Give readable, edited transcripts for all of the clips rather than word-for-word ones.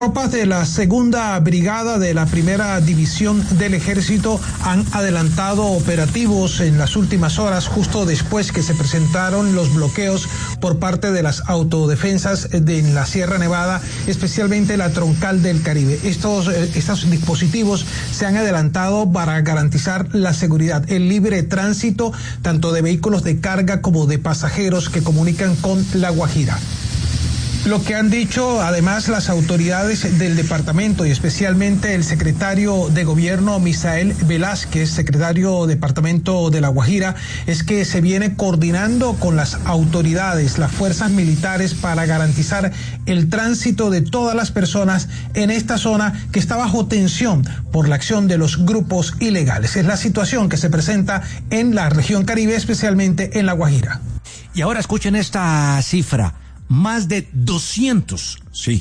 Tropas de la segunda brigada de la primera división del ejército han adelantado operativos en las últimas horas, justo después que se presentaron los bloqueos por parte de las autodefensas de la Sierra Nevada, especialmente la Troncal del Caribe. Estos dispositivos se han adelantado para garantizar la seguridad, el libre tránsito tanto de vehículos de carga como de pasajeros que comunican con La Guajira. Lo que han dicho además las autoridades del departamento y especialmente el secretario de gobierno Misael Velázquez, secretario departamento de La Guajira, es que se viene coordinando con las autoridades, las fuerzas militares para garantizar el tránsito de todas las personas en esta zona que está bajo tensión por la acción de los grupos ilegales. Es la situación que se presenta en la región Caribe, especialmente en La Guajira. Y ahora escuchen esta cifra. Más de 200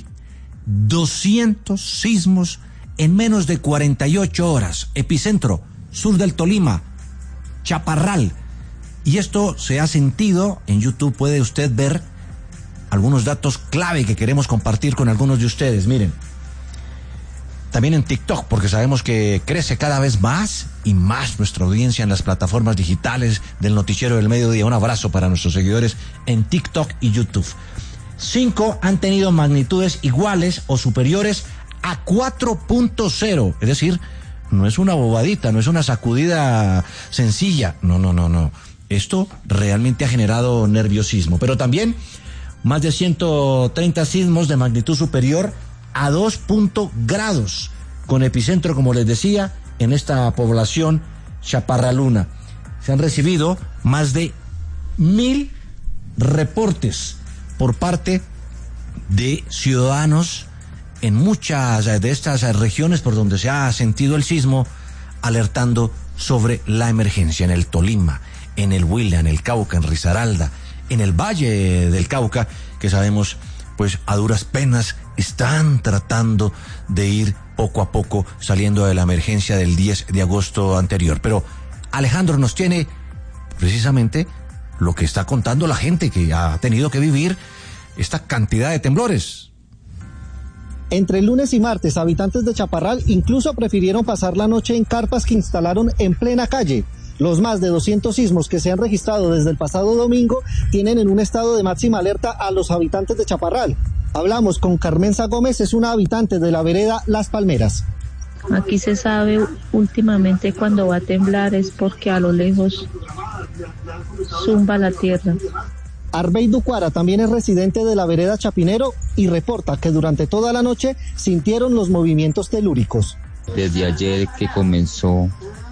sismos en menos de 48 horas. Epicentro, sur del Tolima, Chaparral. Y esto se ha sentido, en YouTube puede usted ver algunos datos clave que queremos compartir con algunos de ustedes. Miren, también en TikTok, porque sabemos que crece cada vez más y más nuestra audiencia en las plataformas digitales del Noticiero del Mediodía. Un abrazo para nuestros seguidores en TikTok y YouTube. 5 han tenido magnitudes iguales o superiores a 4.0. Es decir, no es una bobadita, no es una sacudida sencilla. No. Esto realmente ha generado nerviosismo. Pero también más de 130 sismos de magnitud superior a 2 grados, con epicentro, como les decía, en esta población chaparraluna. Se han recibido más de 1,000 reportes por parte de ciudadanos en muchas de estas regiones por donde se ha sentido el sismo, alertando sobre la emergencia en el Tolima, en el Huila, en el Cauca, en Risaralda, en el Valle del Cauca, que sabemos, pues a duras penas están tratando de ir poco a poco saliendo de la emergencia del 10 de agosto anterior. Pero Alejandro nos tiene precisamente lo que está contando la gente que ha tenido que vivir esta cantidad de temblores. Entre lunes y martes, habitantes de Chaparral incluso prefirieron pasar la noche en carpas que instalaron en plena calle. Los más de 200 sismos que se han registrado desde el pasado domingo tienen en un estado de máxima alerta a los habitantes de Chaparral. Hablamos con Carmenza Gómez, es una habitante de la vereda Las Palmeras. Aquí se sabe últimamente cuando va a temblar es porque a lo lejos zumba la tierra. Arbey Ducuara también es residente de la vereda Chapinero y reporta que durante toda la noche sintieron los movimientos telúricos. Desde ayer que comenzó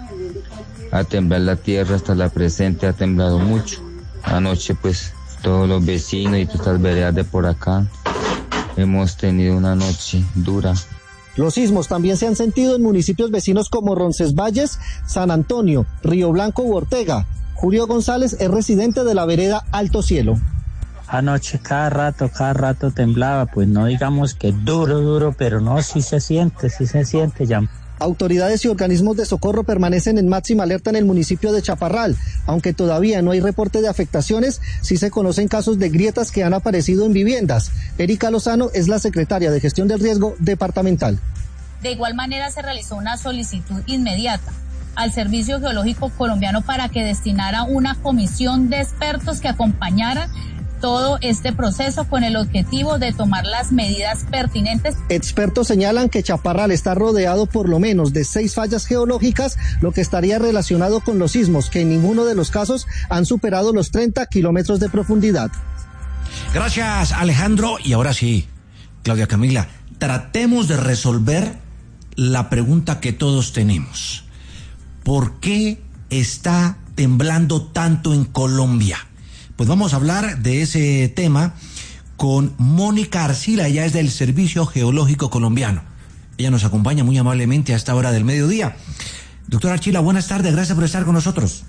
a temblar la tierra hasta la presente ha temblado mucho. Anoche pues todos los vecinos y todas las veredas de por acá hemos tenido una noche dura. Los sismos también se han sentido en municipios vecinos como Roncesvalles, San Antonio, Río Blanco u Ortega. Julio González es residente de la vereda Alto Cielo. Anoche cada rato temblaba, pues no digamos que duro, pero no, sí se siente ya. Autoridades y organismos de socorro permanecen en máxima alerta en el municipio de Chaparral. Aunque todavía no hay reporte de afectaciones, sí se conocen casos de grietas que han aparecido en viviendas. Erika Lozano es la secretaria de Gestión del Riesgo departamental. De igual manera se realizó una solicitud inmediata al Servicio Geológico Colombiano para que destinara una comisión de expertos que acompañaran todo este proceso con el objetivo de tomar las medidas pertinentes. Expertos señalan que Chaparral está rodeado por lo menos de 6 fallas geológicas, lo que estaría relacionado con los sismos, que en ninguno de los casos han superado los 30 kilómetros de profundidad. Gracias, Alejandro. Y ahora sí, Claudia Camila, tratemos de resolver la pregunta que todos tenemos. ¿Por qué está temblando tanto en Colombia? Pues vamos a hablar de ese tema con Mónica Arcila, ella es del Servicio Geológico Colombiano. Ella nos acompaña muy amablemente a esta hora del mediodía. Doctora Arcila, buenas tardes, gracias por estar con nosotros.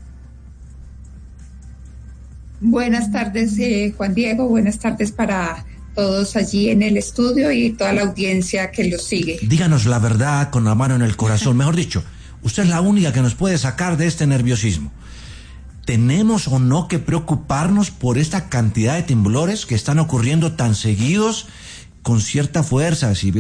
Buenas tardes, Juan Diego, buenas tardes para todos allí en el estudio y toda la audiencia que los sigue. Díganos la verdad con la mano en el corazón, mejor dicho, usted es la única que nos puede sacar de este nerviosismo. ¿Tenemos o no que preocuparnos por esta cantidad de temblores que están ocurriendo tan seguidos con cierta fuerza. Si